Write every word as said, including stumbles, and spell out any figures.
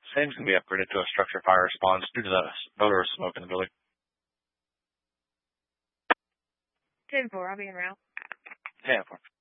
Same's going to be upgraded to a structure fire response due to the odor of smoke in the building. ten four, I'll be in route. ten four.